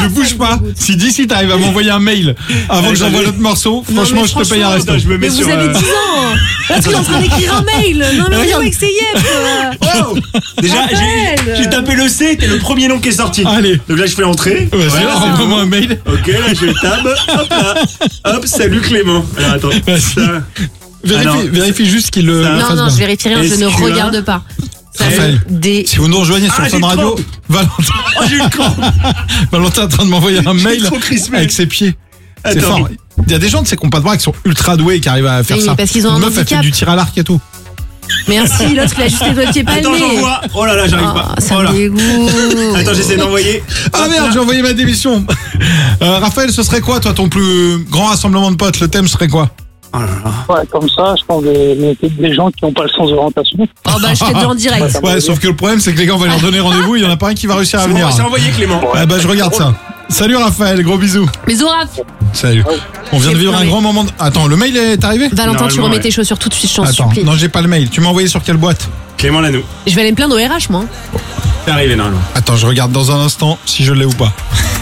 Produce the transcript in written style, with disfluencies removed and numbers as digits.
je bouge pas. Si d'ici t'arrives à m'envoyer un mail avant que j'envoie l'autre morceau, franchement, je te paye un resto. Je me mets Mais sur. vous avez 10 ans. Là, tu es en train d'écrire un mail. Non, mais regarde avec Yep. Oh déjà, j'ai tapé le C, t'es le premier nom qui est sorti. Allez. Donc là, je fais entrer. Vas-y, Voilà, envoie-moi un mail. Ok, là, je tab. Hop là. Hop, salut Clément. Alors attends. Vas-y. Ça. Vérifie juste qu'il le fasse Non, bien. je vérifie rien, je ne SQA. regarde pas. Raphaël, si vous nous rejoignez sur j'ai Fun le Radio, crampe. Valentin, J'ai eu le cramp. Valentin est en train de m'envoyer un mail trop crispé. avec ses pieds. C'est Attends. fort. Il y a des gens, tu sais, qui n'ont pas de bras, qui sont ultra doués et qui arrivent à faire Oui, ça. parce qu'ils ont Une un meuf, elle fait handicap. du tir à l'arc et tout. Merci, l'autre, il a juste les doigts de pied Attends, palmés. j'envoie. Oh là là, j'arrive pas. Ça Oh là. me dégoûte. Attends, j'essaie d'envoyer. Ah merde, j'ai envoyé ma démission. Raphaël, ce serait quoi, toi, ton plus grand rassemblement de potes? Le thème serait quoi? Oh là là. Ouais, comme ça, je pense des gens qui n'ont pas le sens de l'orientation. Oh bah, je t'ai dit en direct. Ouais, sauf que le problème, c'est que les gars, on va leur donner rendez-vous, il y en a pas un qui va réussir à C'est bon, venir. j'ai envoyé Clément. Ah bah, je regarde ça. Salut Raphaël, gros bisous. Mais Zoraf, Salut. On vient de vivre un grand moment de... Attends, le mail est arrivé? Valentin, tu Normalement, remets ouais. tes chaussures tout de suite, je t'en Attends, supplie. non, j'ai pas le mail. Tu m'as envoyé sur quelle boîte? Clément Lanou. Je vais aller me plaindre au RH, moi. C'est arrivé normalement. Attends, je regarde dans un instant si je l'ai ou pas.